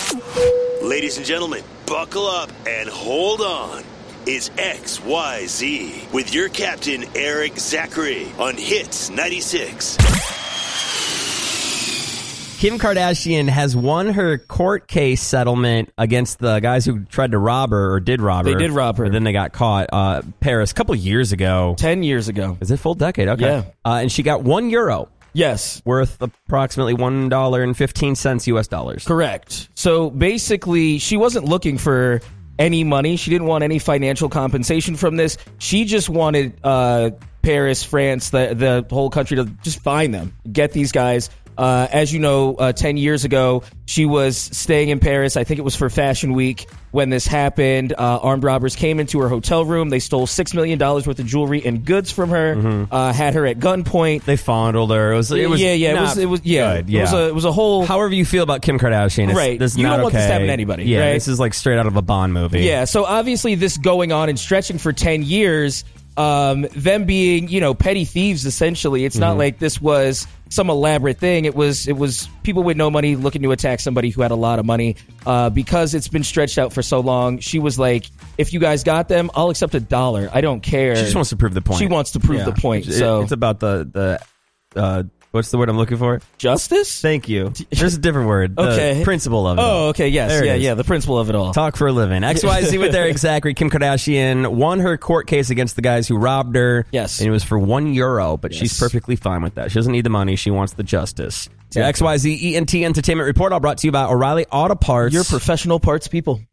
Ladies and gentlemen, buckle up and hold on. It's XYZ with your captain, Eric Zachary, on Hits 96. Kim Kardashian has won her court case settlement against the guys who tried to rob her or did rob her. They did rob her. But then they got caught. Paris, a couple years ago. 10 years ago. Is it full decade? Okay. Yeah. And she got €1. Yes. Worth approximately $1.15 US dollars. Correct. So basically, she wasn't looking for any money. She didn't want any financial compensation from this. She just wanted Paris, France, the whole country to just find them, get these guys. As you know, 10 years ago, she was staying in Paris. I think it was for Fashion Week when this happened. Armed robbers came into her hotel room. They stole $6 million worth of jewelry and goods from her, had her at gunpoint. They fondled her. It was It was good. It was a whole... However you feel about Kim Kardashian, right. This is you not don't want okay. this to happen to anybody. Yeah, right? this is like straight out of a Bond movie. Yeah, so obviously this going on and stretching for 10 years, them being, petty thieves, essentially. It's not like this was some elaborate thing. It was people with no money looking to attack somebody who had a lot of money. Because it's been stretched out for so long, she was like, if you guys got them, I'll accept $1. I don't care. She just wants to prove the point. She wants to prove the point. So it's about the what's the word I'm looking for? Justice? Thank you. There's a different word. Okay. The principle of it. Oh, okay. Yes. There it is. The principle of it all. Talk for a living. XYZ with Eric Zachary. Kim Kardashian won her court case against the guys who robbed her. Yes. And it was for €1, but she's perfectly fine with that. She doesn't need the money. She wants the justice. Exactly. XYZ ENT Entertainment Report, all brought to you by O'Reilly Auto Parts. Your professional parts people.